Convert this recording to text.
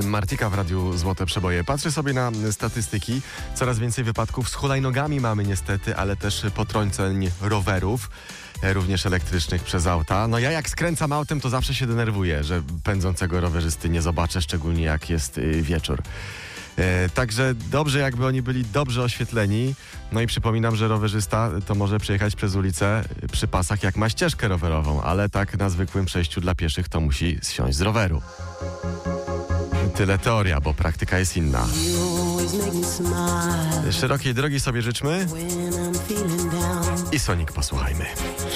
Martika w Radiu Złote Przeboje. Patrzę sobie na statystyki. Coraz więcej wypadków z hulajnogami mamy niestety, ale też potrąceń rowerów, również elektrycznych przez auta. No ja jak skręcam autem, to zawsze się denerwuję, że pędzącego rowerzysty nie zobaczę, szczególnie jak jest wieczór. Także dobrze, jakby oni byli dobrze oświetleni. No i przypominam, że rowerzysta to może przejechać przez ulicę przy pasach, jak ma ścieżkę rowerową, ale tak na zwykłym przejściu dla pieszych to musi zsiąść z roweru. Tyle teoria, bo praktyka jest inna. Szerokiej drogi sobie życzmy i Sonic posłuchajmy.